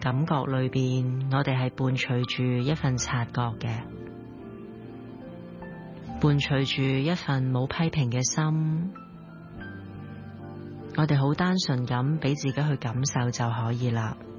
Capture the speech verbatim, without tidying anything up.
感覺裏邊，我哋係伴隨住一份察覺嘅，伴隨住一份冇批評嘅心。我哋好單純咁俾自己去感受就可以啦。